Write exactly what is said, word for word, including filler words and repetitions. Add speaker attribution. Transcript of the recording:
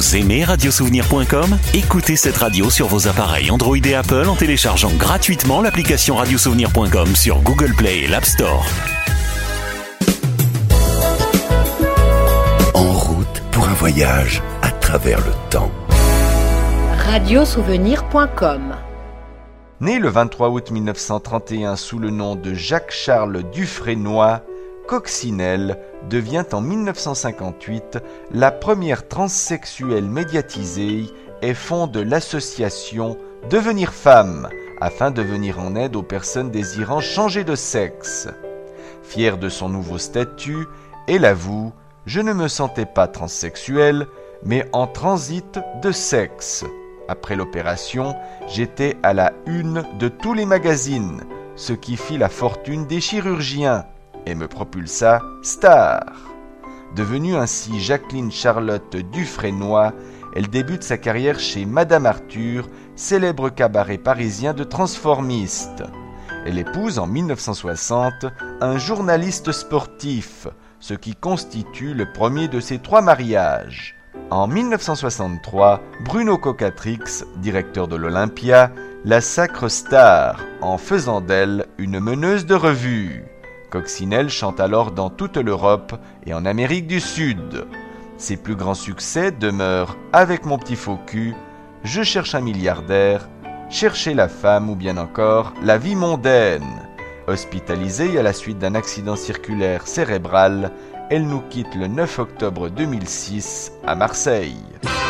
Speaker 1: Vous aimez radiosouvenir point com ? Écoutez cette radio sur vos appareils Android et Apple en téléchargeant gratuitement l'application radiosouvenir point com sur Google Play et l'App Store.
Speaker 2: En route pour un voyage à travers le temps.
Speaker 3: radiosouvenir point com.
Speaker 4: Né le vingt-trois août mille neuf cent trente et un sous le nom de Jacques-Charles Dufresnoy, Coccinelle devient en mille neuf cent cinquante-huit la première transsexuelle médiatisée et fonde l'association Devenir Femme afin de venir en aide aux personnes désirant changer de sexe. Fière de son nouveau statut, elle avoue « Je ne me sentais pas transsexuelle, mais en transit de sexe. Après l'opération, j'étais à la une de tous les magazines, ce qui fit la fortune des chirurgiens et me propulsa star. » Devenue ainsi Jacqueline Charlotte Dufresnoy, elle débute sa carrière chez Madame Arthur, célèbre cabaret parisien de transformistes. Elle épouse en mille neuf cent soixante un journaliste sportif, ce qui constitue le premier de ses trois mariages. En mille neuf cent soixante-trois, Bruno Cocatrix, directeur de l'Olympia, la sacre star en faisant d'elle une meneuse de revue. Coccinelle chante alors dans toute l'Europe et en Amérique du Sud. Ses plus grands succès demeurent Avec mon petit faux cul, Je cherche un milliardaire, Chercher la femme ou bien encore La vie mondaine. Hospitalisée à la suite d'un accident circulaire cérébral, elle nous quitte le neuf octobre deux mille six à Marseille.